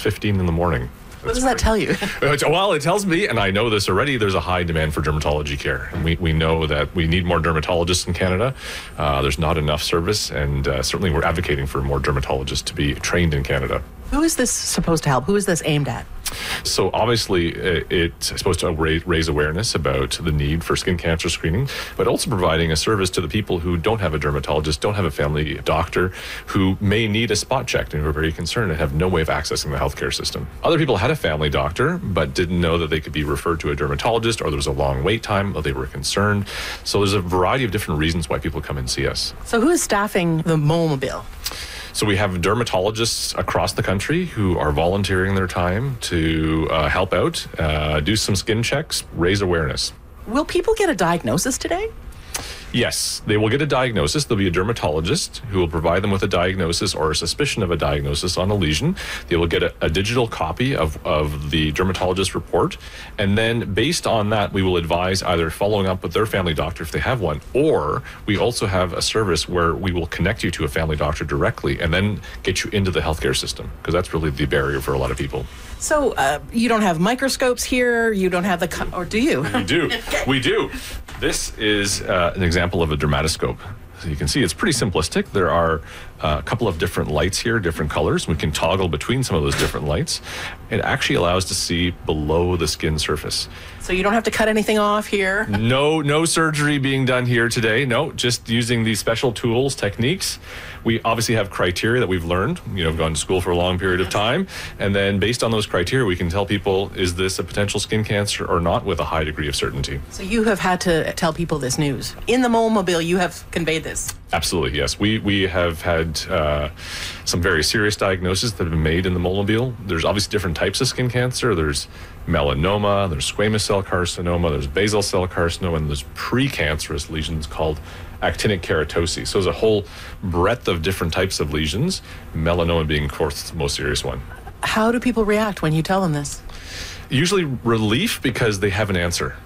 6:15 in the morning. What does that tell you? Well, it tells me, and I know this already, there's a high demand for dermatology care. And we know that we need more dermatologists in Canada. There's not enough service, and certainly we're advocating for more dermatologists to be trained in Canada. Who is this supposed to help? Who is this aimed at? So obviously it's supposed to raise awareness about the need for skin cancer screening, but also providing a service to the people who don't have a dermatologist, don't have a family doctor, who may need a spot check and who are very concerned and have no way of accessing the healthcare system. Other people had a family doctor, but didn't know that they could be referred to a dermatologist, or there was a long wait time, or they were concerned. So there's a variety of different reasons why people come and see us. So who is staffing the Mobile? So we have dermatologists across the country who are volunteering their time to help out, do some skin checks, raise awareness. Will people get a diagnosis today? Yes, they will get a diagnosis. There'll be a dermatologist who will provide them with a diagnosis or a suspicion of a diagnosis on a lesion. They will get a digital copy of the dermatologist report. And then based on that, we will advise either following up with their family doctor if they have one, or we also have a service where we will connect you to a family doctor directly and then get you into the healthcare system, because that's really the barrier for a lot of people. So you don't have microscopes here, you don't have or do you? We do. We do. This is an example of a dermatoscope. So you can see it's pretty simplistic. There are a couple of different lights here, different colors. We can toggle between some of those different lights. It actually allows to see below the skin surface. So you don't have to cut anything off here? No surgery being done here today. No, just using these special tools, techniques. We obviously have criteria that we've learned. We've gone to school for a long period of time. And then based on those criteria, we can tell people, is this a potential skin cancer or not, with a high degree of certainty. So you have had to tell people this news. In the Mobile, you have conveyed this. Absolutely, yes. We have had some very serious diagnoses that have been made in the Mobile. There's obviously different types of skin cancer. There's melanoma, there's squamous cell carcinoma, there's basal cell carcinoma, and there's precancerous lesions called actinic keratosis. So there's a whole breadth of different types of lesions, melanoma being, of course, the most serious one. How do people react when you tell them this? Usually relief, because they have an answer.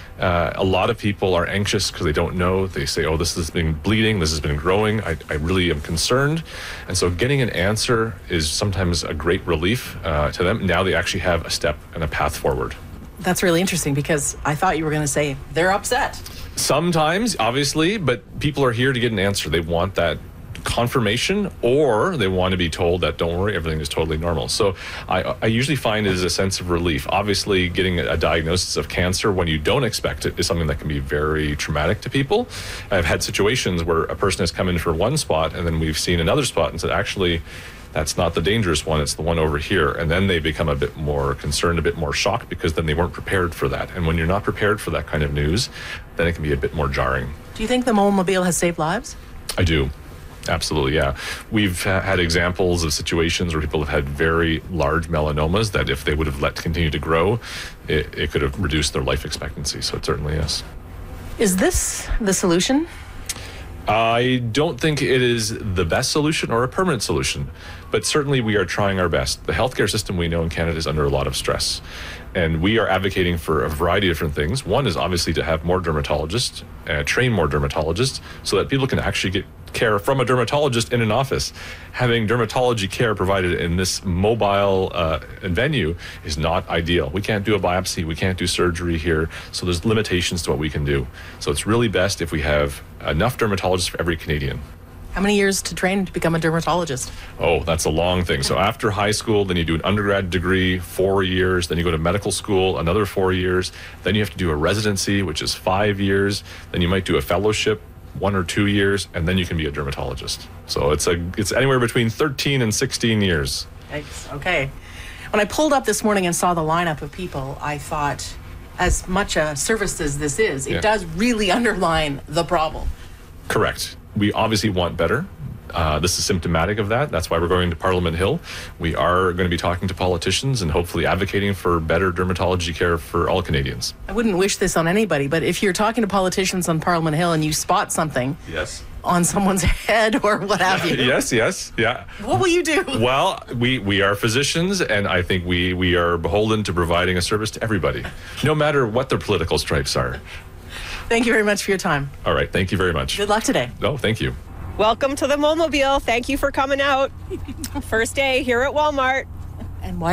A lot of people are anxious because they don't know. They say, oh, this has been bleeding, this has been growing, I really am concerned. And so getting an answer is sometimes a great relief to them. Now they actually have a step and a path forward. That's really interesting, because I thought you were going to say they're upset. Sometimes, obviously, but people are here to get an answer. They want that confirmation, or they want to be told that don't worry, everything is totally normal. So I usually find it is a sense of relief. Obviously, getting a diagnosis of cancer when you don't expect it is something that can be very traumatic to people. I've had situations where a person has come in for one spot, and then we've seen another spot and said, actually, that's not the dangerous one, it's the one over here. And then they become a bit more concerned, a bit more shocked, because then they weren't prepared for that. And when you're not prepared for that kind of news, then it can be a bit more jarring. Do you think the Mobile has saved lives? I do. Absolutely, yeah. We've had examples of situations where people have had very large melanomas that if they would have let continue to grow, it could have reduced their life expectancy. So it certainly is. Is this the solution? I don't think it is the best solution or a permanent solution, but certainly we are trying our best. The healthcare system we know in Canada is under a lot of stress, and we are advocating for a variety of different things. One is obviously to have more dermatologists, train more dermatologists, so that people can actually get care from a dermatologist in an office. Having dermatology care provided in this mobile venue is not ideal. We can't do a biopsy, we can't do surgery here, so there's limitations to what we can do. So it's really best if we have enough dermatologists for every Canadian. How many years to train to become a dermatologist? Oh, that's a long thing. So after high school, then you do an undergrad degree, 4 years, then you go to medical school, another 4 years, then you have to do a residency, which is 5 years, then you might do a fellowship, 1 or 2 years, and then you can be a dermatologist. So it's anywhere between 13 and 16 years. Yikes. Okay. When I pulled up this morning and saw the lineup of people, I thought, as much a service as this is, it does really underline the problem. Correct. We obviously want better. This is symptomatic of that. That's why we're going to Parliament Hill. We are going to be talking to politicians and hopefully advocating for better dermatology care for all Canadians. I wouldn't wish this on anybody, but if you're talking to politicians on Parliament Hill and you spot something on someone's head or what have you. Yes, yeah. What will you do? Well, we are physicians, and I think we are beholden to providing a service to everybody, no matter what their political stripes are. Thank you very much for your time. All right, thank you very much. Good luck today. No, thank you. Welcome to the Mobile. Thank you for coming out. First day here at Walmart. And why